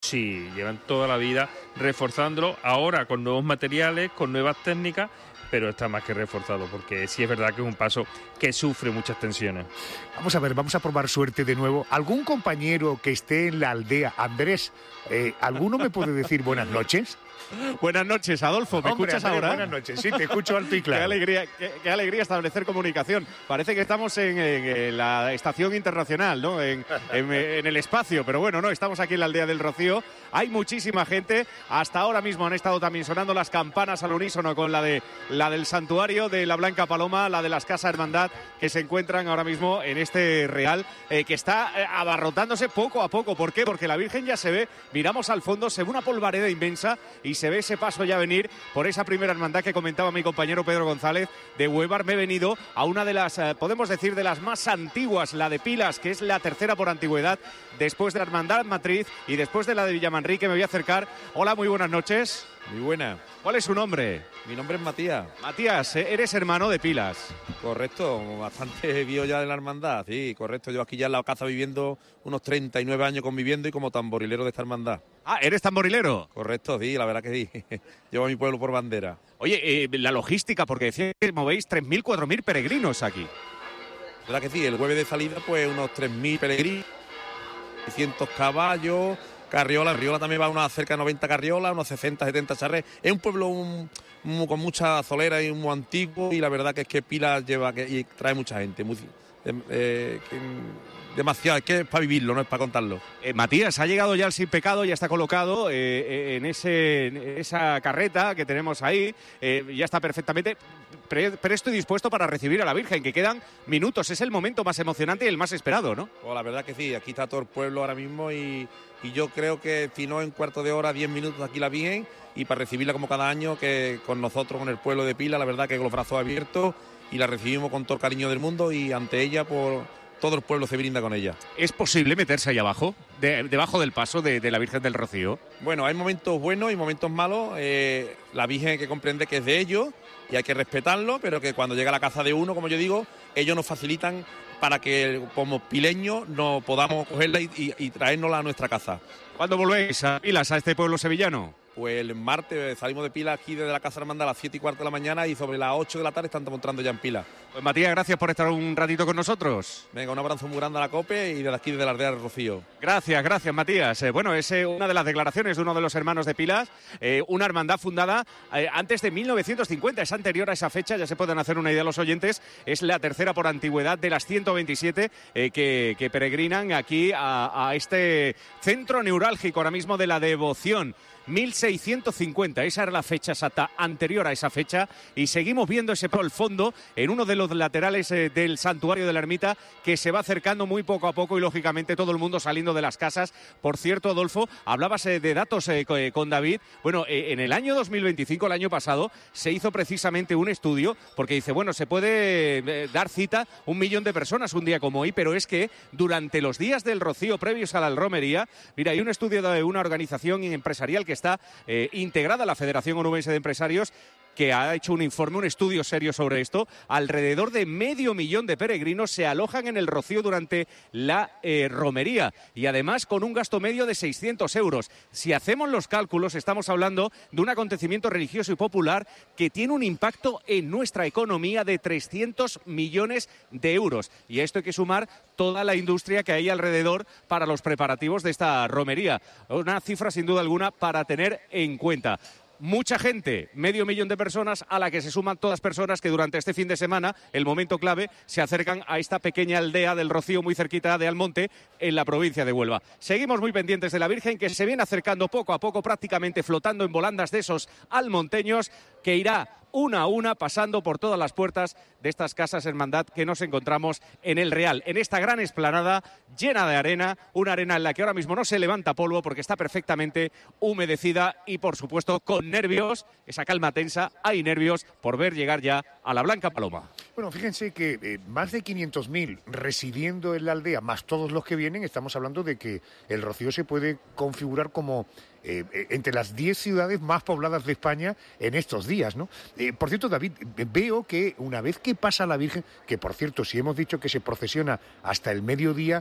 Sí, llevan toda la vida reforzándolo, ahora con nuevos materiales, con nuevas técnicas, pero está más que reforzado, porque sí es verdad que es un paso que sufre muchas tensiones. Vamos a ver, vamos a probar suerte de nuevo. ¿Algún compañero que esté en la aldea? Andrés, ¿alguno me puede decir buenas noches? Buenas noches, Adolfo, ¿me escuchas Andrés, ahora? Buenas noches, sí, te escucho alto y claro. Qué alegría establecer comunicación. Parece que estamos en la estación internacional, ¿no? En el espacio, pero bueno, no, estamos aquí en la aldea del Rocío. Hay muchísima gente. Hasta ahora mismo han estado también sonando las campanas al unísono con la del santuario de la Blanca Paloma, la de las Casas Hermandad, que se encuentran ahora mismo en este real, que está abarrotándose poco a poco. ¿Por qué? Porque la Virgen ya se ve, miramos al fondo, se ve una polvareda inmensa y se ve ese paso ya venir por esa primera hermandad que comentaba mi compañero Pedro González de Huevar. Me he venido a una de las, podemos decir, de las más antiguas, la de Pilas, que es la tercera por antigüedad, después de la hermandad matriz y después de la de Villamanrique. Me voy a acercar. Hola, muy buenas noches. Muy buena. ¿Cuál es su nombre? Mi nombre es Matías. Matías, eres hermano de Pilas. Correcto, bastante viejo ya de la hermandad, sí, correcto. Yo aquí ya en la casa viviendo unos 39 años conviviendo y como tamborilero de esta hermandad. Ah, ¿eres tamborilero? Correcto, sí, la verdad que sí. Llevo a mi pueblo por bandera. Oye, la logística, porque decía que movéis 3.000, 4.000 peregrinos aquí. La verdad que sí, el jueves de salida pues unos 3.000 peregrinos, 600 caballos, carriola también va a cerca de 90 carriolas, unos 60, 70 charres. Es un pueblo con mucha solera y muy antiguo, y la verdad que es que Pilas y trae mucha gente, demasiado, es que es para vivirlo, no es para contarlo. Matías, ha llegado ya el Sin Pecado, ya está colocado en esa carreta que tenemos ahí, ya está perfectamente presto y dispuesto para recibir a la Virgen, que quedan minutos, es el momento más emocionante y el más esperado, ¿no? Pues la verdad que sí, aquí está todo el pueblo ahora mismo y yo creo que si no en cuarto de hora, 10 minutos aquí la Virgen, y para recibirla como cada año, que con nosotros, con el pueblo de Pilas, la verdad que con los brazos abiertos, y la recibimos con todo el cariño del mundo, y ante ella por todo el pueblo se brinda con ella. ¿Es posible meterse ahí abajo, debajo del paso de la Virgen del Rocío? Bueno, hay momentos buenos y momentos malos. La Virgen hay que comprender que es de ellos y hay que respetarlo, pero que cuando llega a la casa de uno, como yo digo, ellos nos facilitan para que como pileños no podamos cogerla y traérnosla a nuestra casa. ¿Cuándo volvéis a Pilas, a este pueblo sevillano? Pues el martes salimos de Pilas aquí desde la Casa Hermandad a las 7:15 de la mañana, y sobre las 8 de la tarde están entrando ya en Pilas. Pues Matías, gracias por estar un ratito con nosotros. Venga, un abrazo muy grande a la COPE y desde aquí, desde la aldea del Rocío. Gracias, Matías. Bueno, es una de las declaraciones de uno de los hermanos de Pilas, una hermandad fundada antes de 1950, es anterior a esa fecha, ya se pueden hacer una idea los oyentes, es la tercera por antigüedad de las 127 que peregrinan aquí a este centro neurálgico ahora mismo de la devoción. 1650, esa era la fecha exacta anterior a esa fecha, y seguimos viendo ese por el fondo en uno de los laterales del santuario de la ermita, que se va acercando muy poco a poco, y lógicamente todo el mundo saliendo de las casas. Por cierto, Adolfo, hablabas de datos con David. Bueno, en el año 2025, el año pasado, se hizo precisamente un estudio, porque dice, bueno, se puede dar cita 1 millón de personas un día como hoy, pero es que durante los días del Rocío previos a la romería, mira, hay un estudio de una organización empresarial que está integrada a la Federación Onubense de Empresarios, que ha hecho un informe, un estudio serio sobre esto. Alrededor de 500.000 de peregrinos se alojan en el Rocío durante la romería, y además con un gasto medio de 600 euros. Si hacemos los cálculos, estamos hablando de un acontecimiento religioso y popular que tiene un impacto en nuestra economía de 300 millones de euros. Y a esto hay que sumar toda la industria que hay alrededor para los preparativos de esta romería. Una cifra sin duda alguna para tener en cuenta. Mucha gente, 500.000 de personas, a la que se suman todas personas que durante este fin de semana, el momento clave, se acercan a esta pequeña aldea del Rocío, muy cerquita de Almonte, en la provincia de Huelva. Seguimos muy pendientes de la Virgen, que se viene acercando poco a poco, prácticamente flotando en volandas de esos almonteños, que irá una a una pasando por todas las puertas de estas casas hermandad que nos encontramos en el Real, en esta gran explanada llena de arena, una arena en la que ahora mismo no se levanta polvo porque está perfectamente humedecida, y por supuesto con nervios, esa calma tensa, hay nervios por ver llegar ya a la Blanca Paloma. Bueno, fíjense que más de 500.000 residiendo en la aldea, más todos los que vienen, estamos hablando de que el Rocío se puede configurar como entre las 10 ciudades más pobladas de España en estos días, ¿no? Por cierto, David, veo que una vez que pasa la Virgen, que por cierto, si hemos dicho que se procesiona hasta el mediodía,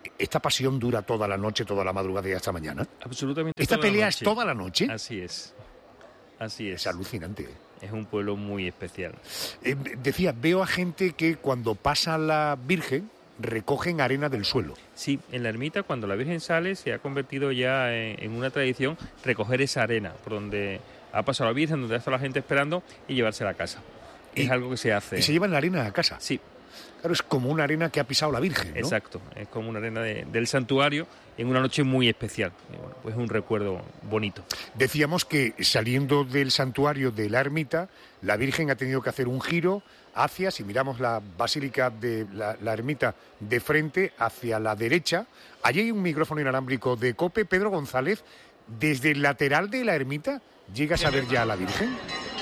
¿Esta pasión dura toda la noche, toda la madrugada y hasta mañana? Absolutamente. ¿Esta toda la pelea noche. es toda la noche? Así es. Así es. Es alucinante. Es un pueblo muy especial. Decía, veo a gente que cuando pasa la Virgen recogen arena del suelo. Sí, en la ermita cuando la Virgen sale se ha convertido ya en una tradición recoger esa arena por donde ha pasado la Virgen, donde está la gente esperando y llevársela a casa. Es algo que se hace. ¿Y se llevan la arena a casa? Sí. Claro, es como una arena que ha pisado la Virgen, ¿no? Exacto, es como una arena del santuario en una noche muy especial. Y bueno, pues es un recuerdo bonito. Decíamos que saliendo del santuario de la ermita, la Virgen ha tenido que hacer un giro hacia, si miramos la basílica de la ermita de frente, hacia la derecha. Allí hay un micrófono inalámbrico de COPE. Pedro González, desde el lateral de la ermita, ¿llegas a ver ya a la Virgen?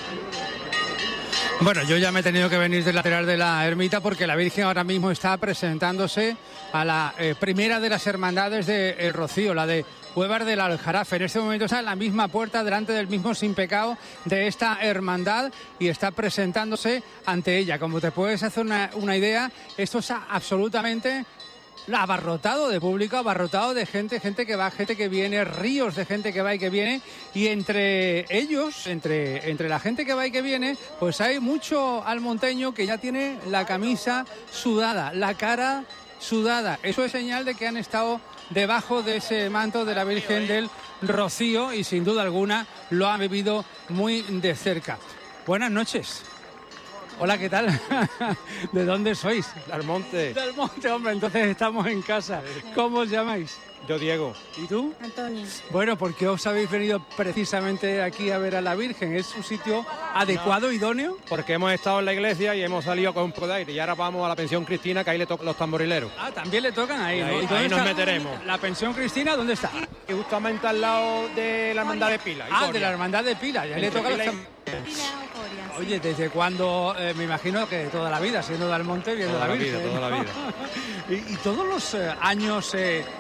Bueno, yo ya me he tenido que venir del lateral de la ermita porque la Virgen ahora mismo está presentándose a la primera de las hermandades de El Rocío, la de Huévar del Aljarafe. En este momento está en la misma puerta, delante del mismo sin pecado de esta hermandad y está presentándose ante ella. Como te puedes hacer una idea, esto es absolutamente abarrotado de público, abarrotado de gente que va, gente que viene, ríos de gente que va y que viene, y entre ellos, entre la gente que va y que viene, pues hay mucho almonteño que ya tiene la camisa sudada, la cara sudada. Eso es señal de que han estado debajo de ese manto de la Virgen del Rocío y sin duda alguna lo han vivido muy de cerca. Buenas noches. Hola, ¿qué tal? ¿De dónde sois? Del Monte. Del Monte, hombre, entonces estamos en casa. ¿Cómo os llamáis? Yo, Diego. ¿Y tú? Antonio. Bueno, ¿por qué os habéis venido precisamente aquí a ver a la Virgen? ¿Es un sitio adecuado, idóneo? Porque hemos estado en la iglesia y hemos salido con un pro de aire y ahora vamos a la pensión Cristina, que ahí le tocan los tamborileros. Ah, también le tocan ahí, Y ¿no? ahí- ¿Y dónde ahí nos está meteremos. ¿La pensión Cristina dónde está? Y justamente al lado de la hermandad de Pila. Ah, de la hermandad de Pila, ya le Entre tocan los Pila y- tambores. Oye, ¿desde cuándo? Me imagino que toda la vida, siendo de Almonte, viendo Toda la la Virgen. vida, toda la ¿no? vida. ¿Y todos los años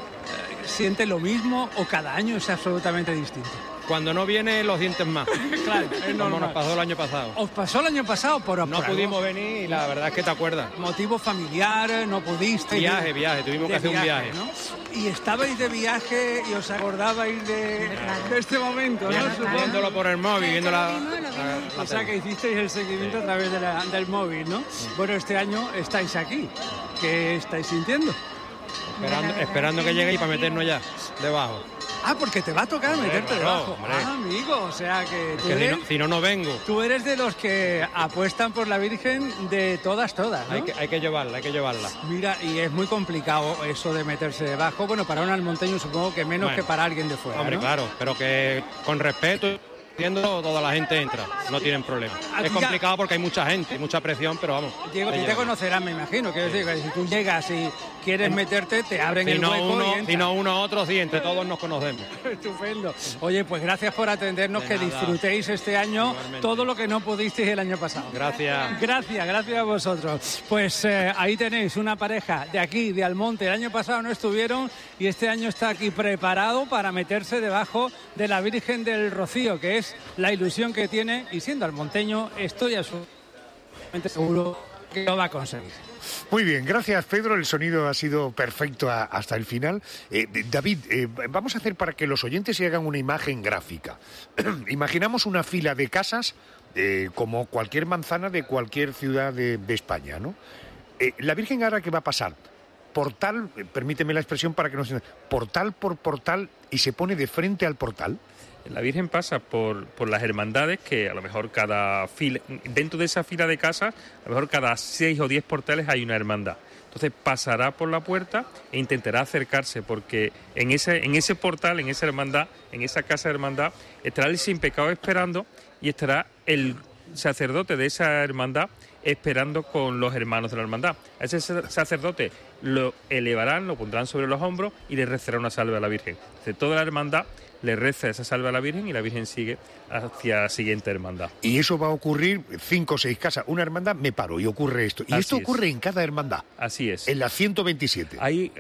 siente lo mismo o cada año es absolutamente distinto? Cuando no viene, los dientes más. Claro, es Como normal. nos pasó el año pasado. ¿Os pasó el año pasado por No pudimos venir y la verdad es que te acuerdas. motivo familiar? ¿No pudiste? Viaje, tuvimos que hacer un viaje. ¿no? Y estabais de viaje y os acordabais de este momento, ¿no? Supongo. Viéndolo por el móvil, viendo la O sea que hicisteis el seguimiento a través del móvil, ¿no? Bueno, este año estáis aquí. ¿Qué estáis sintiendo? esperando que llegue y para meternos ya debajo. Ah, porque te va a tocar meterte claro, debajo. hombre. Ah, amigo, o sea que tú Que eres, si no vengo. tú eres de los que apuestan por la Virgen de todas, ¿no? Hay que llevarla, Mira, y es muy complicado eso de meterse debajo. Bueno, para un almonteño supongo que menos Bueno, que para alguien de fuera, Hombre, ¿no? claro, pero que con respeto, entiendo, toda la gente entra, no tienen problema. Aquí Es ya- complicado porque hay mucha gente, mucha presión, pero vamos. Diego, se tú te lleva. conocerás, me imagino. Quiero decir, que si tú llegas y quieres meterte, te abren Si el no hueco y uno, entras. si no uno otro, sí, entre todos nos conocemos. Estupendo. Oye, pues gracias por atendernos, De que nada. disfrutéis este año Igualmente. todo lo que no pudisteis el año pasado. Gracias. Gracias a vosotros. Pues ahí tenéis una pareja de aquí, de Almonte. El año pasado no estuvieron y este año está aquí preparado para meterse debajo de la Virgen del Rocío, que es la ilusión que tiene, y siendo almonteño estoy absolutamente seguro que lo va a conseguir. Muy bien, gracias Pedro, el sonido ha sido perfecto hasta el final. David, vamos a hacer para que los oyentes se hagan una imagen gráfica. Imaginamos una fila de casas como cualquier manzana de cualquier ciudad de España, ¿no? La Virgen ahora que va a pasar portal, permíteme la expresión para que no se... portal por portal y se pone de frente al portal. La Virgen pasa por las hermandades, que a lo mejor cada fila, dentro de esa fila de casas, a lo mejor cada 6 o 10 portales hay una hermandad. Entonces pasará por la puerta e intentará acercarse, porque en ese portal, en esa hermandad, en esa casa de hermandad, estará el sin pecado esperando y estará el sacerdote de esa hermandad esperando con los hermanos de la hermandad. A ese sacerdote lo elevarán, lo pondrán sobre los hombros y le rezará una salve a la Virgen. Entonces, toda la hermandad le reza esa salve a la Virgen y la Virgen sigue hacia la siguiente hermandad. Y eso va a ocurrir 5 o 6 casas. Una hermandad, me paro y ocurre esto. Y Así esto es. ocurre en cada hermandad, Así es. en la 127.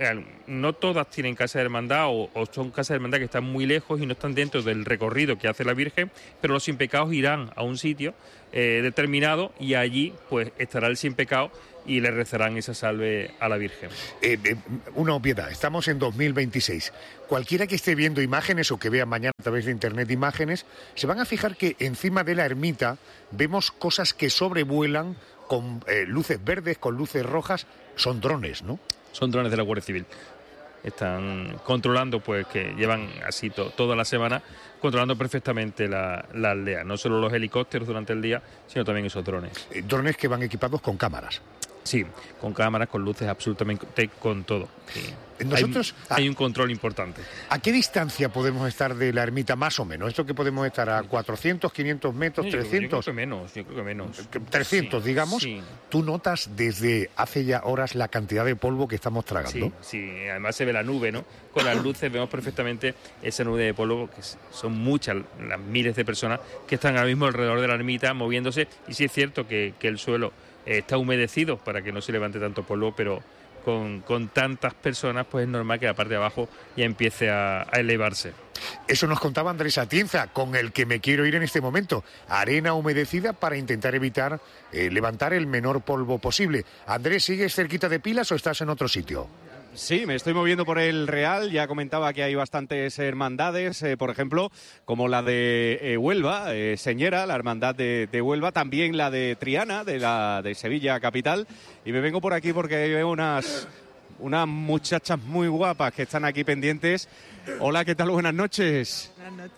No todas tienen casa de hermandad o son casas de hermandad que están muy lejos y no están dentro del recorrido que hace la Virgen, pero los sin pecados irán a un sitio determinado y allí pues estará el sin pecado y le rezarán esa salve a la Virgen. Una obviedad, estamos en 2026. Cualquiera que esté viendo imágenes o que vea mañana a través de internet imágenes, se van a fijar que encima de la ermita vemos cosas que sobrevuelan con luces verdes, con luces rojas. Son drones, ¿no? Son drones de la Guardia Civil. Están controlando, pues que llevan así toda la semana, controlando perfectamente la aldea. No solo los helicópteros durante el día, sino también esos drones. Drones que van equipados con cámaras. Sí, con cámaras, con luces, absolutamente con todo. Sí. Nosotros hay un control importante. ¿A qué distancia podemos estar de la ermita más o menos? ¿Esto que podemos estar a 400, 500 metros, 300? Yo creo que menos. 300, sí, digamos. Sí. ¿Tú notas desde hace ya horas la cantidad de polvo que estamos tragando? Sí, además se ve la nube, ¿no? Con las luces vemos perfectamente esa nube de polvo, que son muchas, las miles de personas que están ahora mismo alrededor de la ermita moviéndose. Y sí es cierto que el suelo está humedecido para que no se levante tanto polvo, pero con tantas personas, pues es normal que la parte de abajo ya empiece a elevarse. Eso nos contaba Andrés Atienza, con el que me quiero ir en este momento. Arena humedecida para intentar evitar levantar el menor polvo posible. Andrés, ¿sigues cerquita de Pilas o estás en otro sitio? Sí, me estoy moviendo por el Real. Ya comentaba que hay bastantes hermandades, por ejemplo, como la de Huelva, Señera, la hermandad de Huelva, también la de Triana, de Sevilla capital. Y me vengo por aquí porque veo unas muchachas muy guapas que están aquí pendientes. Hola, ¿qué tal? Buenas noches. Buenas noches.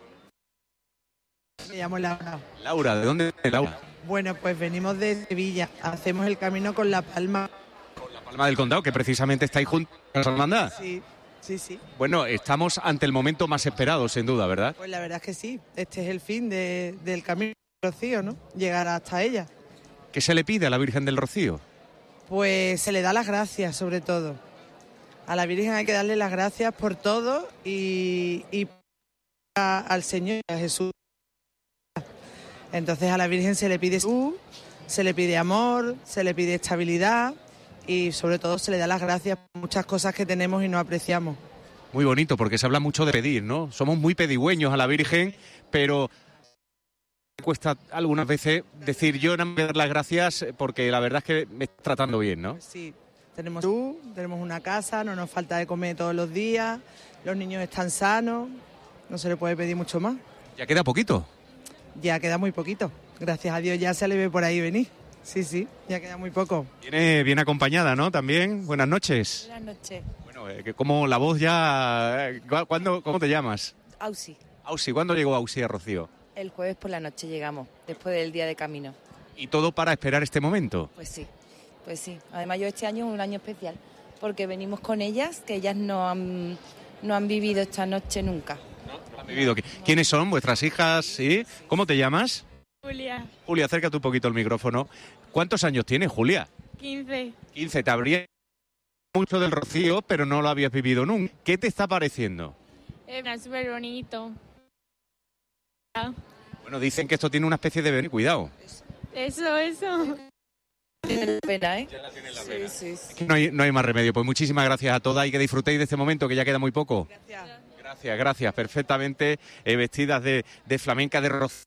Me llamo Laura. Laura, ¿de dónde es Laura? Bueno, pues venimos de Sevilla. Hacemos el camino con La Palma. Palma del Condado, que precisamente estáis juntos a la hermandad. Sí. Bueno, estamos ante el momento más esperado, sin duda, ¿verdad? Pues la verdad es que sí. Este es el fin del camino del Rocío, ¿no? Llegar hasta ella. ¿Qué se le pide a la Virgen del Rocío? Pues se le da las gracias, sobre todo. A la Virgen hay que darle las gracias por todo y al Señor, a Jesús. Entonces a la Virgen se le pide salud, se le pide amor, se le pide estabilidad y sobre todo se le da las gracias por muchas cosas que tenemos y no apreciamos. Muy bonito, porque se habla mucho de pedir, ¿no? Somos muy pedigüeños a la Virgen, pero me cuesta algunas veces decir yo no me voy a dar las gracias porque la verdad es que me está tratando bien, ¿no? Sí, tenemos salud, tenemos una casa, no nos falta de comer todos los días, los niños están sanos, no se le puede pedir mucho más. ¿Ya queda poquito? Ya queda muy poquito, gracias a Dios ya se le ve por ahí venir. Sí, ya queda muy poco. Viene bien acompañada, ¿no? También, buenas noches. Buenas noches. Bueno, como la voz ya... ¿Cómo te llamas? Ausi. Ausi, ¿cuándo llegó Ausi a Rocío? El jueves por la noche llegamos, después del día de camino. ¿Y todo para esperar este momento? Pues sí. Además yo este año es un año especial, porque venimos con ellas, que ellas no han vivido esta noche nunca. ¿No han vivido? ¿Quiénes son vuestras hijas? ¿Sí? ¿Cómo te llamas? Julia. Julia, acércate un poquito el micrófono. ¿Cuántos años tienes, Julia? 15. 15. Te habría mucho del Rocío, pero no lo habías vivido nunca. ¿Qué te está pareciendo? Es súper bonito. Bueno, dicen que esto tiene una especie de... Cuidado. Eso. Tiene la pena, ¿eh? Ya la tiene la pena. Sí. Es que no hay más remedio. Pues muchísimas gracias a todas y que disfrutéis de este momento, que ya queda muy poco. Gracias. Perfectamente vestidas de flamenca de Rocío.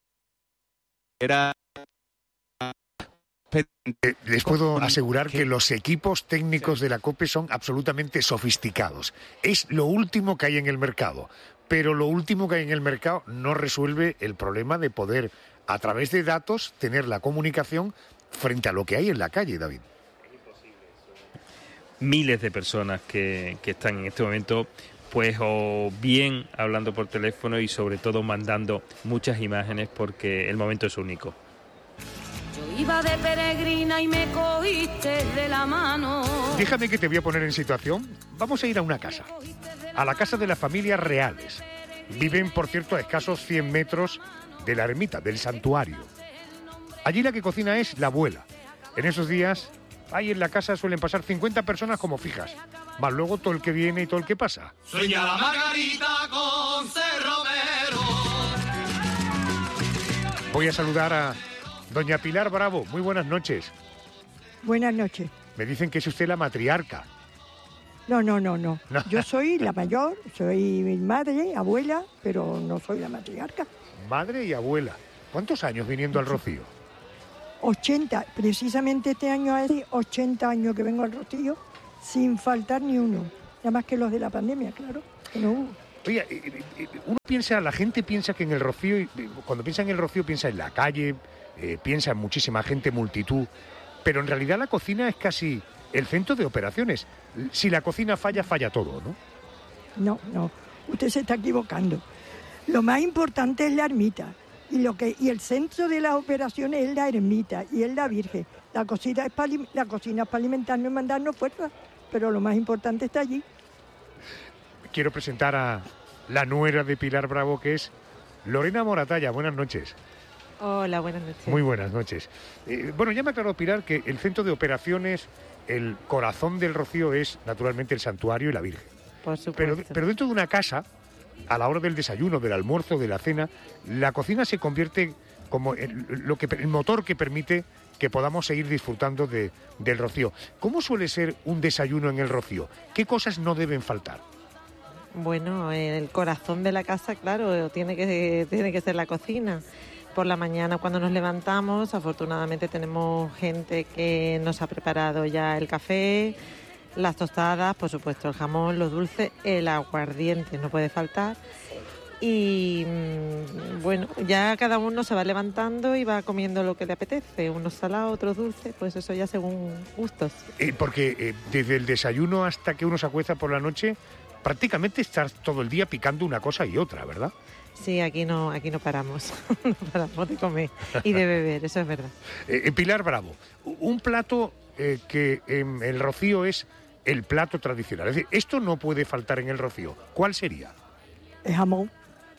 Les puedo asegurar que los equipos técnicos de la COPE son absolutamente sofisticados. Es lo último que hay en el mercado, pero lo último que hay en el mercado no resuelve el problema de poder, a través de datos, tener la comunicación frente a lo que hay en la calle, David. Miles de personas que están en este momento, pues o bien hablando por teléfono y sobre todo mandando muchas imágenes porque el momento es único. Yo iba de peregrina y me cogiste de la mano. Déjame que te voy a poner en situación. Vamos a ir a una casa, a la casa de las familias reales. Viven, por cierto, a escasos 100 metros de la ermita, del santuario. Allí la que cocina es la abuela. En esos días, ahí en la casa suelen pasar 50 personas como fijas, más luego todo el que viene y todo el que pasa. Sueña la margarita con cerromero. Voy a saludar a doña Pilar Bravo. Muy buenas noches. Buenas noches. Me dicen que es usted la matriarca. No. Yo soy la mayor, soy mi madre, abuela, pero no soy la matriarca. Madre y abuela. ¿Cuántos años viniendo al Rocío? precisamente este año hace 80 años que vengo al Rocío sin faltar ni uno. Nada más que los de la pandemia, claro, que no hubo. Oye, la gente piensa que en el Rocío, cuando piensa en el Rocío piensa en la calle, piensa en muchísima gente, multitud, pero en realidad la cocina es casi el centro de operaciones. Si la cocina falla, falla todo, ¿no? No, usted se está equivocando. Lo más importante es la ermita y el centro de las operaciones es la ermita y es la Virgen. La cocina es para alimentarnos y mandarnos fuerza, pero lo más importante está allí. Quiero presentar a la nuera de Pilar Bravo, que es Lorena Moratalla. Buenas noches. Hola, buenas noches. Muy buenas noches. Bueno, ya me aclaró Pilar que el centro de operaciones, el corazón del Rocío es naturalmente el santuario y la Virgen. Por supuesto. Pero dentro de una casa, a la hora del desayuno, del almuerzo, de la cena, la cocina se convierte como el motor que permite que podamos seguir disfrutando del Rocío. ¿Cómo suele ser un desayuno en el Rocío? ¿Qué cosas no deben faltar? Bueno, el corazón de la casa, claro, tiene que ser la cocina. Por la mañana cuando nos levantamos, afortunadamente tenemos gente que nos ha preparado ya el café, las tostadas, por supuesto el jamón, los dulces, el aguardiente no puede faltar. Y bueno, ya cada uno se va levantando y va comiendo lo que le apetece, unos salados, otros dulces, pues eso ya según gustos. Porque desde el desayuno hasta que uno se acuesta por la noche, prácticamente estás todo el día picando una cosa y otra, ¿verdad? Sí, aquí no paramos, no paramos de comer y de beber, eso es verdad. Pilar Bravo, un plato que en el Rocío es el plato tradicional, es decir, esto no puede faltar en el Rocío. ¿Cuál sería? El jamón.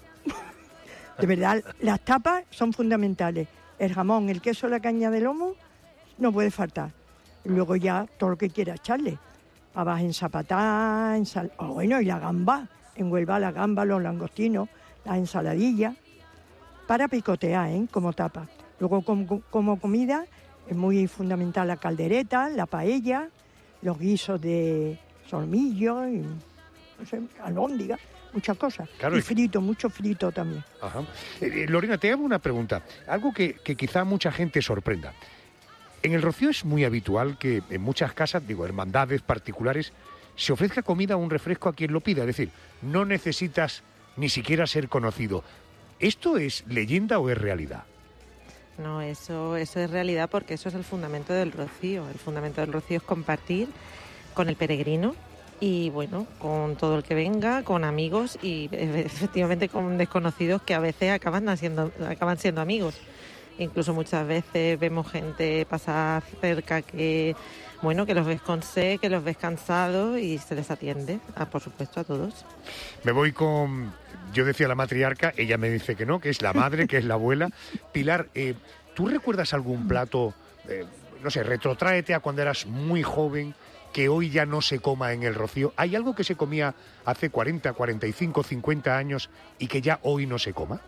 De verdad, las tapas son fundamentales. El jamón, el queso, la caña de lomo, no puede faltar. Luego ya todo lo que quiera echarle. Habas en zapatá, bueno, y la gamba. En Huelva la gamba, los langostinos, las ensaladillas. Para picotear, como tapa. Luego como comida es muy fundamental la caldereta, la paella, los guisos de solomillo, y, no sé, alhóndiga. Muchas cosas. Claro, y frito, mucho frito también. Ajá. Lorena, te hago una pregunta. Algo que quizá mucha gente sorprenda. En el Rocío es muy habitual que en muchas casas, hermandades particulares, se ofrezca comida o un refresco a quien lo pida. Es decir, no necesitas ni siquiera ser conocido. ¿Esto es leyenda o es realidad? No, eso es realidad porque eso es el fundamento del Rocío. El fundamento del Rocío es compartir con el peregrino. Y bueno, con todo el que venga, con amigos y efectivamente con desconocidos que a veces acaban siendo amigos. Incluso muchas veces vemos gente pasar cerca que los ves con sed, que los ves cansados y se les atiende, por supuesto, a todos. Me voy yo decía la matriarca, ella me dice que no, que es la madre, que es la abuela. Pilar, ¿tú recuerdas algún plato, retrótraete a cuando eras muy joven, que hoy ya no se coma en el Rocío? ¿Hay algo que se comía hace 40, 45, 50 años y que ya hoy no se coma?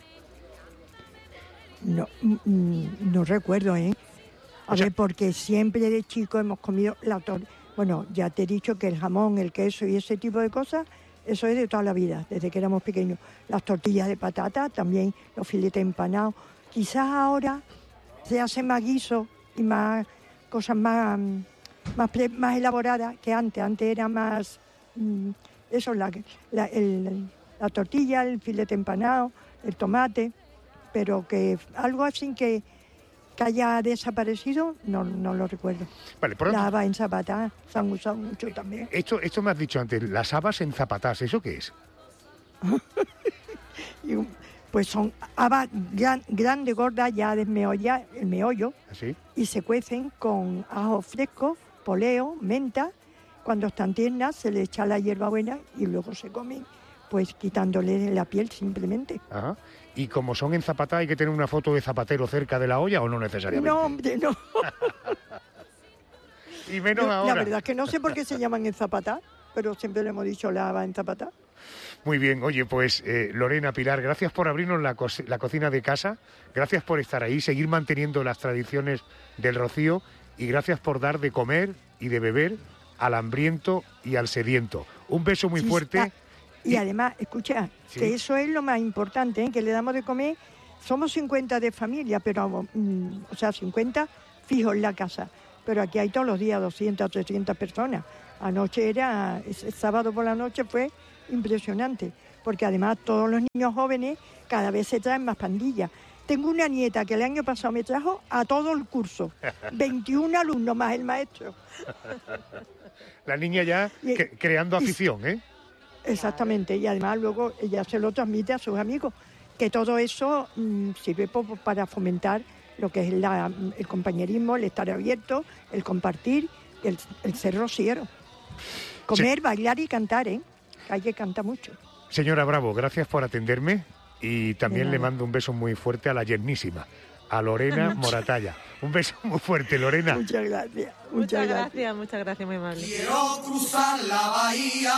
No recuerdo, A ver, porque siempre de chico hemos comido bueno, ya te he dicho que el jamón, el queso y ese tipo de cosas, eso es de toda la vida, desde que éramos pequeños. Las tortillas de patata, también los filetes empanados. Quizás ahora se hace más guiso y más cosas más elaborada que antes. Antes era más la tortilla, el filete empanado, el tomate, pero que algo así que haya desaparecido, no lo recuerdo. Vale, las habas en zapatá se han usado mucho también. Esto me has dicho antes, las habas en zapatás, ¿eso qué es? Pues son habas grandes, gordas, ya desmeolladas, el meollo, ¿así? Y se cuecen con ajo fresco, poleo, menta. Cuando están tiernas se le echa la hierbabuena y luego se comen, pues quitándole la piel simplemente. Ajá. ¿Y como son en zapatá hay que tener una foto de zapatero cerca de la olla o no necesariamente? No, hombre, no. Y menos ahora. La verdad es que no sé por qué se llaman en zapatá, pero siempre le hemos dicho la haba en zapatá. Muy bien, oye, pues Lorena, Pilar, gracias por abrirnos la cocina de casa, gracias por estar ahí, seguir manteniendo las tradiciones del Rocío y gracias por dar de comer y de beber al hambriento y al sediento. Un beso muy fuerte. Y además, escucha, que eso es lo más importante, que le damos de comer somos 50 de familia, pero, 50 fijos en la casa. Pero aquí hay todos los días 200 o 300 personas. Anoche ese sábado por la noche fue impresionante, porque además todos los niños jóvenes cada vez se traen más pandillas. Tengo una nieta que el año pasado me trajo a todo el curso, 21 alumnos más el maestro. La niña ya creando afición, ¿eh? Exactamente, y además luego ella se lo transmite a sus amigos, que todo eso sirve para fomentar lo que es el compañerismo, el estar abierto, el compartir, el ser rociero. Comer, bailar y cantar, ¿eh? Hay que cantar mucho. Señora Bravo, gracias por atenderme y también le mando un beso muy fuerte a la yernísima, a Lorena Moratalla. Un beso muy fuerte, Lorena. Muchas gracias. Muchas gracias, muy amable. Quiero cruzar la bahía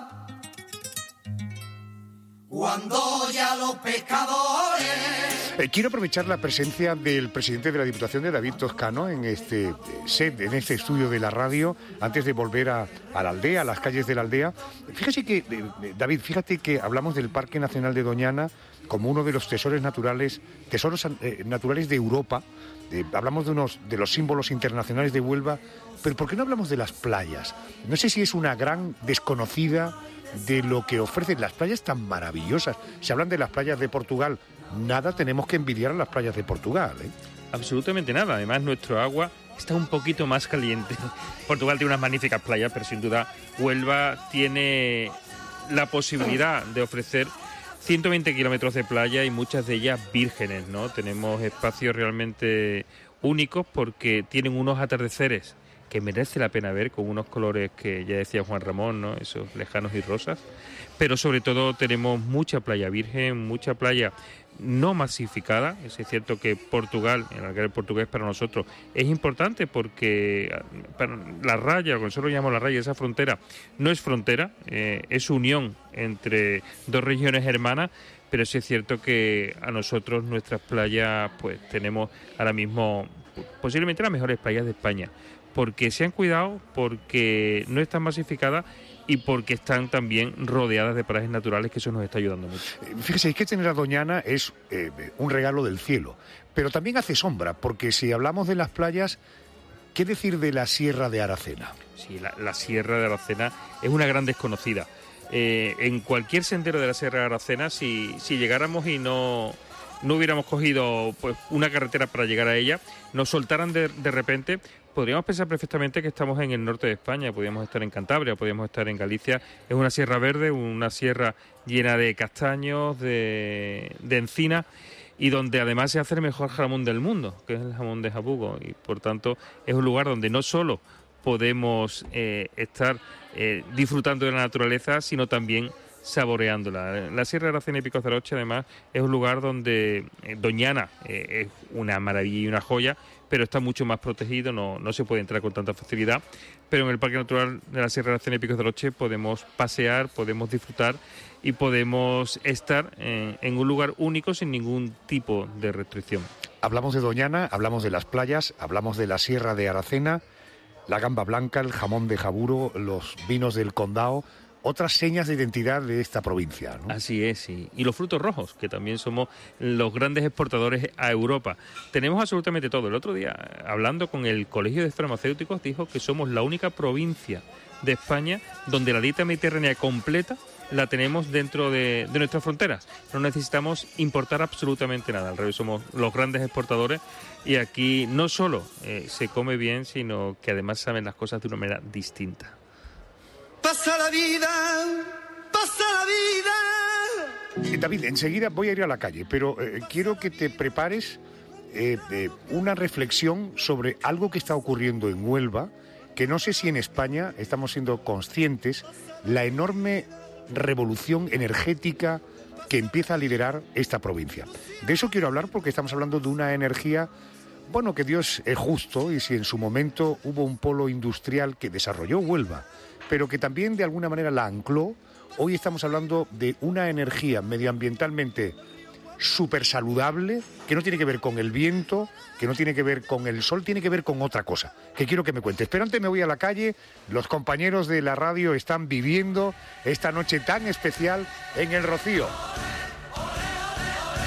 cuando ya los pescadores... Quiero aprovechar la presencia del presidente de la Diputación, de David Toscano, en este set, en este estudio de la radio, antes de volver a la aldea, a las calles de la aldea. Fíjate que hablamos del Parque Nacional de Doñana como uno de los tesoros naturales de Europa. Hablamos de los símbolos internacionales de Huelva, pero ¿por qué no hablamos de las playas? No sé si es una gran desconocida de lo que ofrecen las playas tan maravillosas. Se hablan de las playas de Portugal. Nada tenemos que envidiar a las playas de Portugal, ¿eh? Absolutamente nada. Además, nuestro agua está un poquito más caliente. Portugal tiene unas magníficas playas, pero sin duda Huelva tiene la posibilidad de ofrecer 120 kilómetros de playa y muchas de ellas vírgenes, ¿no? Tenemos espacios realmente únicos porque tienen unos atardeceres que merece la pena ver, con unos colores que ya decía Juan Ramón, ¿no? Esos lejanos y rosas. Pero sobre todo tenemos mucha playa virgen, mucha playa no masificada. Es cierto que Portugal, el algarve portugués para nosotros es importante porque la raya, lo que nosotros llamamos la raya, esa frontera, no es frontera, es unión entre dos regiones hermanas, pero sí es cierto que a nosotros nuestras playas, pues tenemos ahora mismo posiblemente las mejores playas de España, porque se han cuidado, porque no están masificadas y porque están también rodeadas de parajes naturales, que eso nos está ayudando mucho. Fíjese, es que tener a Doñana es un regalo del cielo, pero también hace sombra, porque si hablamos de las playas, ¿qué decir de la Sierra de Aracena? Sí, la Sierra de Aracena es una gran desconocida. En cualquier sendero de la Sierra de Aracena, si llegáramos y no hubiéramos cogido pues una carretera para llegar a ella, nos soltaran de repente, podríamos pensar perfectamente que estamos en el norte de España, podríamos estar en Cantabria, podríamos estar en Galicia. Es una sierra verde, una sierra llena de castaños, de encina, y donde además se hace el mejor jamón del mundo, que es el jamón de Jabugo, y por tanto es un lugar donde no solo podemos estar disfrutando de la naturaleza, sino también saboreándola. La Sierra de Aracena y Picos de Aroche, además, es un lugar donde Doñana es una maravilla y una joya, pero está mucho más protegido, no se puede entrar con tanta facilidad, pero en el Parque Natural de la Sierra de Aracena y Picos de Aroche podemos pasear, podemos disfrutar y podemos estar en un lugar único sin ningún tipo de restricción. Hablamos de Doñana, hablamos de las playas, hablamos de la Sierra de Aracena, la gamba blanca, el jamón de Jaburo, los vinos del Condado, otras señas de identidad de esta provincia, ¿no? Así es, sí. Y los frutos rojos, que también somos los grandes exportadores a Europa. Tenemos absolutamente todo. El otro día, hablando con el Colegio de Farmacéuticos, dijo que somos la única provincia de España donde la dieta mediterránea completa la tenemos dentro de nuestras fronteras. No necesitamos importar absolutamente nada. Al revés, somos los grandes exportadores y aquí no solo se come bien, sino que además saben las cosas de una manera distinta. Pasa la vida, pasa la vida. David, enseguida voy a ir a la calle, pero quiero que te prepares una reflexión sobre algo que está ocurriendo en Huelva, que no sé si en España estamos siendo conscientes, la enorme revolución energética que empieza a liderar esta provincia. De eso quiero hablar porque estamos hablando de una energía, bueno, que Dios es justo, y si en su momento hubo un polo industrial que desarrolló Huelva, pero que también de alguna manera la ancló, hoy estamos hablando de una energía medioambientalmente súper saludable, que no tiene que ver con el viento, que no tiene que ver con el sol, tiene que ver con otra cosa, que quiero que me cuentes. Pero antes me voy a la calle, los compañeros de la radio están viviendo esta noche tan especial en El Rocío.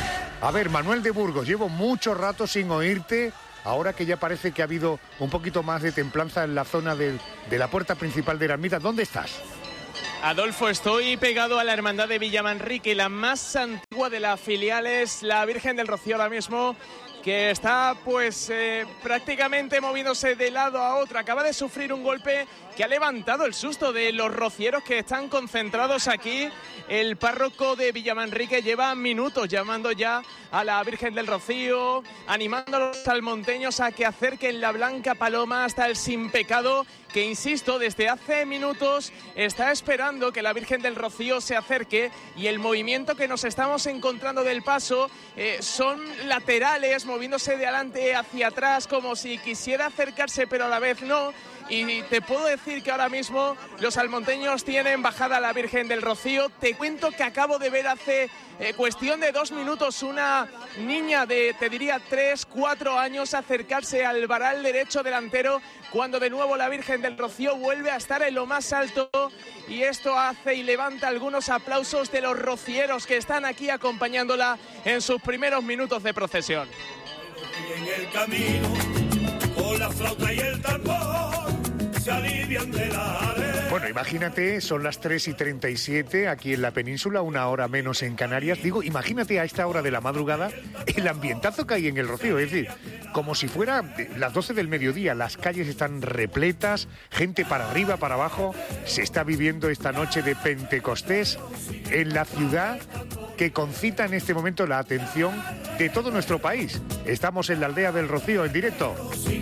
A ver, Manuel de Burgos, llevo mucho rato sin oírte. Ahora que ya parece que ha habido un poquito más de templanza en la zona de la puerta principal de la ermita, ¿dónde estás? Adolfo, estoy pegado a la Hermandad de Villamanrique, la más antigua de las filiales, la Virgen del Rocío ahora mismo, que está pues prácticamente moviéndose de lado a otro. Acaba de sufrir un golpe que ha levantado el susto de los rocieros que están concentrados aquí. El párroco de Villamanrique lleva minutos llamando ya a la Virgen del Rocío, animando a los salmonteños a que acerquen la Blanca Paloma hasta el Sin Pecado, que insisto, desde hace minutos está esperando que la Virgen del Rocío se acerque, y el movimiento que nos estamos encontrando del paso son laterales, moviéndose de adelante hacia atrás como si quisiera acercarse pero a la vez no. Y te puedo decir que ahora mismo los salmonteños tienen bajada a la Virgen del Rocío. Te cuento que acabo de ver hace cuestión de 2 minutos una niña de, te diría, 3-4 años acercarse al varal derecho delantero, cuando de nuevo la Virgen del Rocío vuelve a estar en lo más alto, y esto hace y levanta algunos aplausos de los rocieros que están aquí acompañándola en sus primeros minutos de procesión. En el camino, con la flauta y el tambor, se alivian de la arena. Bueno, imagínate, son las 3:37 aquí en la península, 1 hora menos en Canarias. Digo, imagínate a esta hora de la madrugada el ambientazo que hay en el Rocío. Es decir, como si fuera las 12 del mediodía. Las calles están repletas, gente para arriba, para abajo. Se está viviendo esta noche de Pentecostés en la ciudad que concita en este momento la atención de todo nuestro país. Estamos en la aldea del Rocío en directo.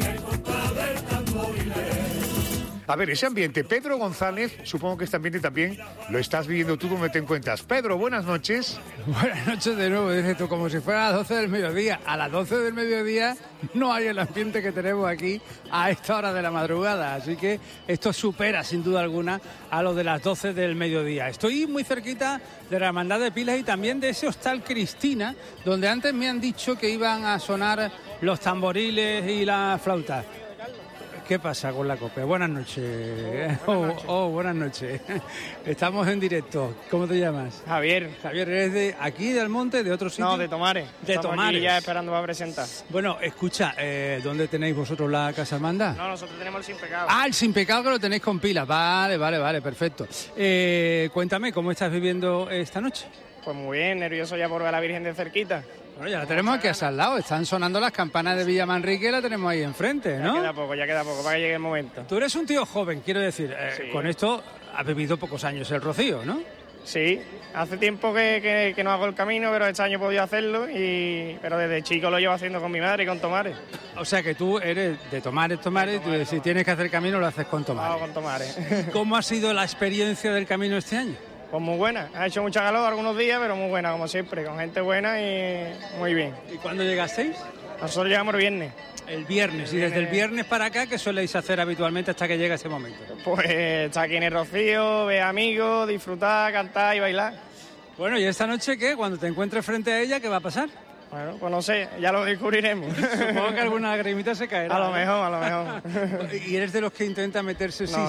A ver, ese ambiente, Pedro González, supongo que este ambiente también lo estás viviendo tú. ¿Dónde te encuentras? Pedro, buenas noches. Buenas noches de nuevo, dices tú, como si fuera a las 12 del mediodía. A las 12 del mediodía no hay el ambiente que tenemos aquí a esta hora de la madrugada, así que esto supera sin duda alguna a lo de las 12 del mediodía. Estoy muy cerquita de la Hermandad de Pilas y también de ese Hostal Cristina, donde antes me han dicho que iban a sonar los tamboriles y las flautas. ¿Qué pasa con la copia? Buenas noches. Buenas noches. Estamos en directo. ¿Cómo te llamas? Javier. Javier, ¿eres de aquí, de Almonte, de otro sitio? No, de Tomares. De Tomares. Ya esperando para presentar. Bueno, escucha, ¿dónde tenéis vosotros la Casa Hermandad? No, nosotros tenemos el Sin Pecado. Ah, el Sin Pecado, que lo tenéis con pilas. Vale, perfecto. Cuéntame, ¿cómo estás viviendo esta noche? Pues muy bien, nervioso ya por ver a la Virgen de cerquita. Bueno, ya la tenemos aquí al lado, están sonando las campanas de Villamanrique, la tenemos ahí enfrente, ¿no? Ya queda poco para que llegue el momento. Tú eres un tío joven, quiero decir, Sí. Con esto has vivido pocos años el Rocío, ¿no? Sí, hace tiempo que no hago el camino, pero este año he podido hacerlo, pero desde chico lo llevo haciendo con mi madre y con Tomares. O sea que tú eres de Tomares, y si tienes que hacer camino lo haces con Tomares. Hago con Tomares. ¿Cómo ha sido la experiencia del camino este año? Pues muy buena, ha hecho mucha calor algunos días, pero muy buena, como siempre, con gente buena y muy bien. ¿Y cuándo llegasteis? Nosotros llegamos el viernes. El viernes, y desde el viernes para acá, ¿qué soléis hacer habitualmente hasta que llega ese momento? Pues estar aquí en el Rocío, ver amigos, disfrutar, cantar y bailar. Bueno, ¿y esta noche qué? Cuando te encuentres frente a ella, ¿qué va a pasar? Bueno, pues no sé, ya lo descubriremos. Supongo que alguna lagrimita se caerá. A lo mejor. ¿Y eres de los que intenta meterse? No.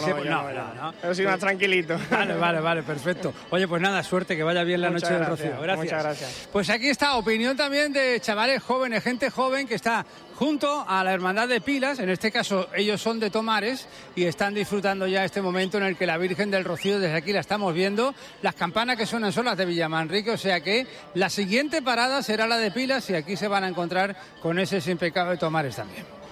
Yo soy más tranquilito. Vale, perfecto. Oye, pues nada, suerte, que vaya bien la noche del Rocío. Gracias. Muchas gracias. Pues aquí está, opinión también de chavales jóvenes, gente joven que está junto a la Hermandad de Pilas, en este caso ellos son de Tomares y están disfrutando ya este momento en el que la Virgen del Rocío, desde aquí la estamos viendo, las campanas que suenan son las de Villamanrique, o sea que la siguiente parada será la de Pilas y aquí se van a encontrar con ese Sin Pecado de Tomares también.